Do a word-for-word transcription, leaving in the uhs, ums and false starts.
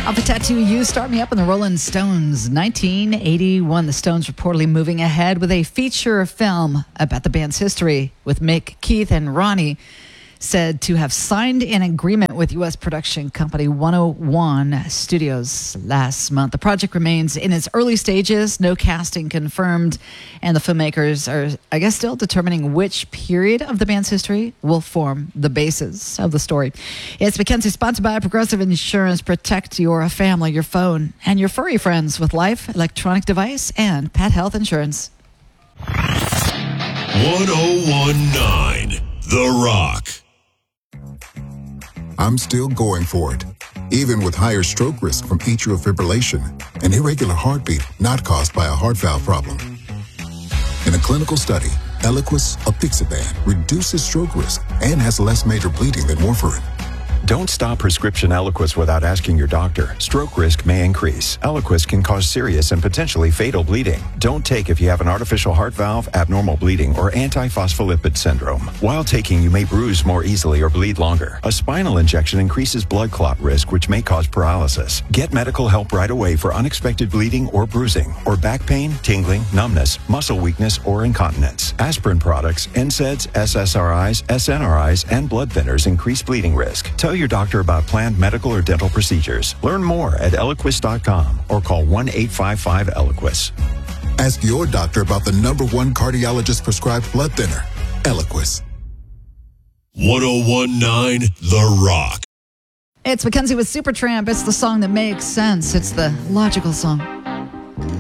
Off a Tattoo You, Start Me Up in the Rolling Stones. nineteen eighty-one, the Stones reportedly moving ahead with a feature film about the band's history, with Mick, Keith, and Ronnie said to have signed an agreement with U S production company one oh one Studios last month. The project remains in its early stages, no casting confirmed, and the filmmakers are, I guess, still determining which period of the band's history will form the basis of the story. It's Mackenzie, sponsored by Progressive Insurance. Protect your family, your phone, and your furry friends with Life, electronic device, and pet health insurance. one oh one point nine The Rock. I'm still going for it, even with higher stroke risk from atrial fibrillation, an irregular heartbeat not caused by a heart valve problem. In a clinical study, Eliquis apixaban reduces stroke risk and has less major bleeding than warfarin. Don't stop prescription Eliquis without asking your doctor. Stroke risk may increase. Eliquis can cause serious and potentially fatal bleeding. Don't take if you have an artificial heart valve, abnormal bleeding, or antiphospholipid syndrome. While taking, you may bruise more easily or bleed longer. A spinal injection increases blood clot risk, which may cause paralysis. Get medical help right away for unexpected bleeding or bruising, or back pain, tingling, numbness, muscle weakness, or incontinence. Aspirin products, N SAIDs, S S R Is, S N R Is, and blood thinners increase bleeding risk. Tell your doctor about planned medical or dental procedures. Learn more at Eliquis dot com or call one eight five five Eliquis. Ask your doctor about the number one cardiologist prescribed blood thinner, Eliquis. one oh one point nine The Rock. It's Mackenzie with Supertramp. It's the song that makes sense. It's the logical song.